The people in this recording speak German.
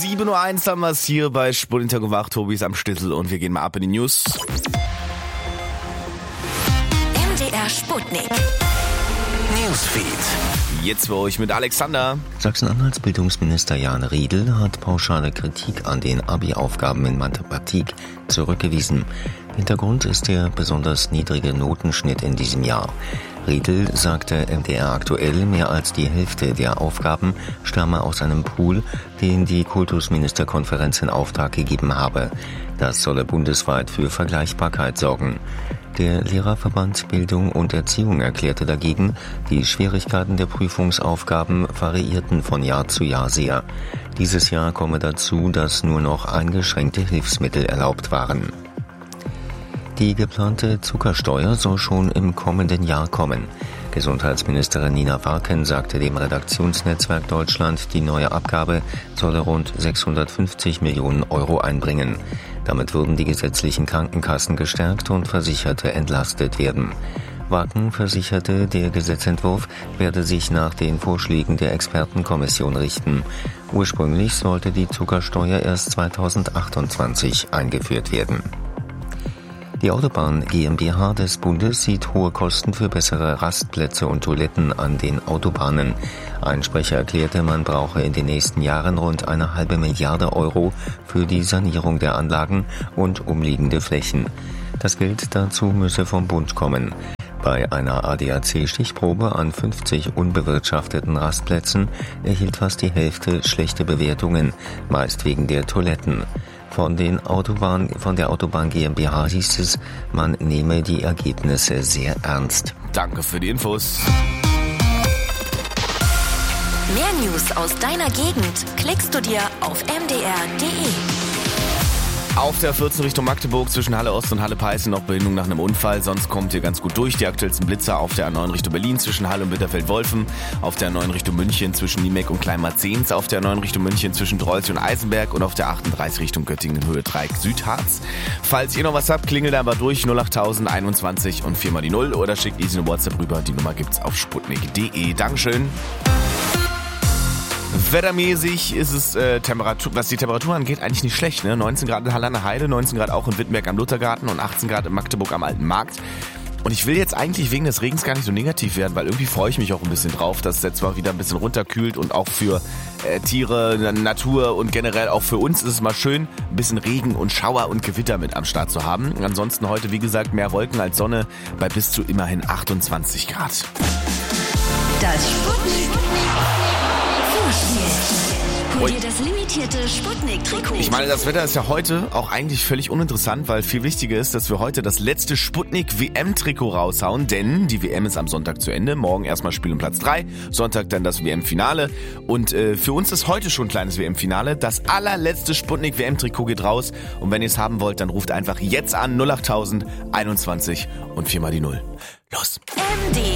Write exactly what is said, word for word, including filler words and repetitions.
sieben Uhr eins haben wir es hier bei Sputnik gewacht. Tobi ist am Stissel und wir gehen mal ab in die News. M D R Sputnik Newsfeed. Jetzt für euch mit Alexander. Sachsen-Anhalts Bildungsminister Jan Riedel hat pauschale Kritik an den Abi-Aufgaben in Mathematik zurückgewiesen. Hintergrund ist der besonders niedrige Notenschnitt in diesem Jahr. Riedel sagte M D R aktuell, mehr als die Hälfte der Aufgaben stamme aus einem Pool, den die Kultusministerkonferenz in Auftrag gegeben habe. Das solle bundesweit für Vergleichbarkeit sorgen. Der Lehrerverband Bildung und Erziehung erklärte dagegen, die Schwierigkeiten der Prüfungsaufgaben variierten von Jahr zu Jahr sehr. Dieses Jahr komme dazu, dass nur noch eingeschränkte Hilfsmittel erlaubt waren. Die geplante Zuckersteuer soll schon im kommenden Jahr kommen. Gesundheitsministerin Nina Warken sagte dem Redaktionsnetzwerk Deutschland, die neue Abgabe solle rund sechshundertfünfzig Millionen Euro einbringen. Damit würden die gesetzlichen Krankenkassen gestärkt und Versicherte entlastet werden. Warken versicherte, der Gesetzentwurf werde sich nach den Vorschlägen der Expertenkommission richten. Ursprünglich sollte die Zuckersteuer erst zweitausendachtundzwanzig eingeführt werden. Die Autobahn GmbH des Bundes sieht hohe Kosten für bessere Rastplätze und Toiletten an den Autobahnen. Ein Sprecher erklärte, man brauche in den nächsten Jahren rund eine halbe Milliarde Euro für die Sanierung der Anlagen und umliegende Flächen. Das Geld dazu müsse vom Bund kommen. Bei einer A D A C-Stichprobe an fünfzig unbewirtschafteten Rastplätzen erhielt fast die Hälfte schlechte Bewertungen, meist wegen der Toiletten. Von, den Autobahn, von der Autobahn GmbH hieß es, man nehme die Ergebnisse sehr ernst. Danke für die Infos. Mehr News aus deiner Gegend klickst du dir auf m d r punkt d e. Auf der vierzehn Richtung Magdeburg zwischen Halle Ost und Halle Peißen noch Behinderung nach einem Unfall. Sonst kommt ihr ganz gut durch. Die aktuellsten Blitzer auf der A neun Richtung Berlin zwischen Halle und Bitterfeld-Wolfen. Auf der A neun Richtung München zwischen Niemeck und Kleinmarzens. Auf der A neun Richtung München zwischen Drolz und Eisenberg. Und auf der achtunddreißig Richtung Göttingen Höhe Dreieck Südharz. Falls ihr noch was habt, klingelt einfach durch null acht tausend einundzwanzig und vier mal die null oder schickt easy eine WhatsApp rüber. Die Nummer gibt's auf sputnik punkt d e. Dankeschön. Wettermäßig ist es, äh, Temperatur, was die Temperatur angeht, eigentlich nicht schlecht. Ne? neunzehn Grad in Halle an der Heide, neunzehn Grad auch in Wittenberg am Luthergarten und achtzehn Grad in Magdeburg am Alten Markt. Und ich will jetzt eigentlich wegen des Regens gar nicht so negativ werden, weil irgendwie freue ich mich auch ein bisschen drauf, dass es jetzt mal wieder ein bisschen runterkühlt und auch für äh, Tiere, Natur und generell auch für uns ist es mal schön, ein bisschen Regen und Schauer und Gewitter mit am Start zu haben. Ansonsten heute, wie gesagt, mehr Wolken als Sonne bei bis zu immerhin achtundzwanzig Grad. Das Sputnik Hol dir das limitierte Sputnik-Trikot. Ich meine, das Wetter ist ja heute auch eigentlich völlig uninteressant, weil viel wichtiger ist, dass wir heute das letzte Sputnik-W M-Trikot raushauen, denn die W M ist am Sonntag zu Ende. Morgen erstmal Spiel um Platz drei, Sonntag dann das W M-Finale. Und äh, für uns ist heute schon ein kleines W M-Finale. Das allerletzte Sputnik-W M-Trikot geht raus. Und wenn ihr es haben wollt, dann ruft einfach jetzt an null acht tausend einundzwanzig und vier mal die null. Los! M D